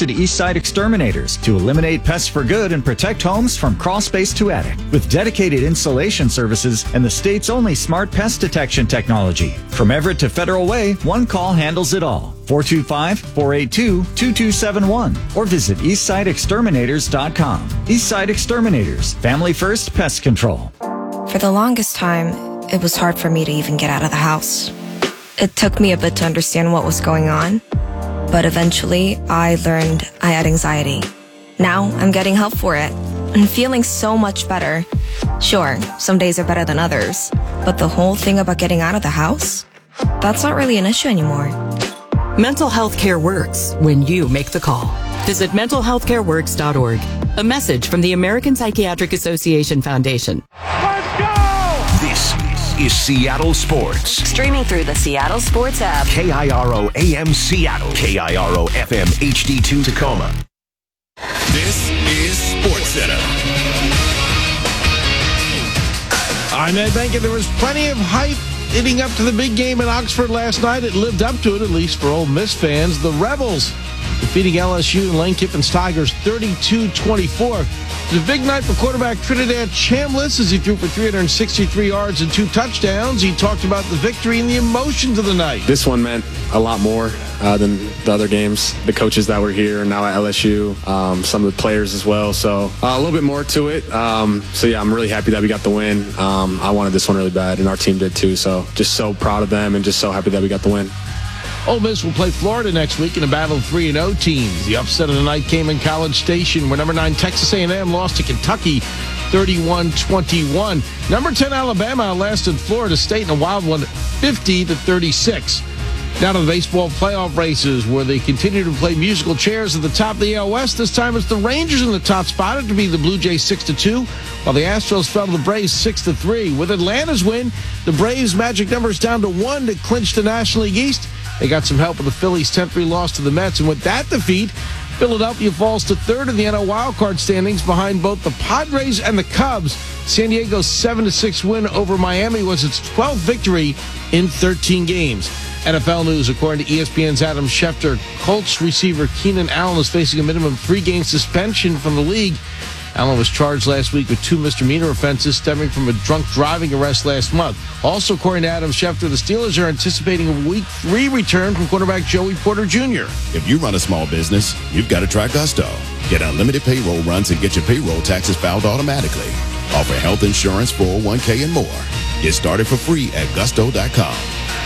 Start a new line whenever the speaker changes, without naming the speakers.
trusted Eastside Exterminators to eliminate pests for good and protect homes from crawl space to attic. With dedicated installation services and the state's only smart pest detection technology. From Everett to Federal Way, one call handles it all. 425-482-2271 or visit eastsideexterminators.com. Eastside Exterminators, family first pest control.
For the longest time, it was hard for me to even get out of the house. It took me a bit to understand what was going on, but eventually I learned I had anxiety. Now I'm getting help for it and feeling so much better. Sure, some days are better than others, but the whole thing about getting out of the house, that's not really an issue anymore.
Mental health care works when you make the call. Visit mentalhealthcareworks.org. A message from the American Psychiatric Association Foundation.
Let's go!
This is Seattle Sports.
Streaming through the Seattle Sports app.
KIRO AM Seattle. KIRO FM HD2 Tacoma.
This is SportsCenter.
I'm Ed Benkin. There was plenty of hype leading up to the big game in Oxford last night. It lived up to it, at least for Ole Miss fans. The Rebels defeating LSU and Lane Kiffin's Tigers 32-24. It was a big night for quarterback Trinidad Chambliss as he threw for 363 yards and 2 touchdowns. He talked about the victory and the emotions of the night.
This one meant a lot more than the other games. The coaches that were here now at LSU, some of the players as well. So a little bit more to it. So yeah, I'm really happy that we got the win. I wanted this one really bad, and our team did too. So just so proud of them and just so happy that we got the win.
Ole Miss will play Florida next week in a battle of 3-0 teams. The upset of the night came in College Station, where number 9 Texas A&M lost to Kentucky 31-21. Number 10 Alabama outlasted Florida State in a wild one 50-36. Now to the baseball playoff races, where they continue to play musical chairs at the top of the AL West. This time it's the Rangers in the top spot. It to be the Blue Jays 6-2, while the Astros fell to the Braves 6-3. With Atlanta's win, the Braves' magic number is down to 1 to clinch the National League East. They got some help with the Phillies' 10-3 loss to the Mets, and with that defeat, Philadelphia falls to 3rd in the NL wildcard standings behind both the Padres and the Cubs. San Diego's 7-6 win over Miami was its 12th victory in 13 games. NFL news, according to ESPN's Adam Schefter, Colts receiver Keenan Allen is facing a minimum 3-game suspension from the league. Allen was charged last week with 2 misdemeanor offenses stemming from a drunk driving arrest last month. Also, according to Adam Schefter, the Steelers are anticipating a Week 3 return from quarterback Joey Porter Jr.
If you run a small business, you've got to try Gusto. Get unlimited payroll runs and get your payroll taxes filed automatically. Offer health insurance, 401k, and more. Get started for free at gusto.com.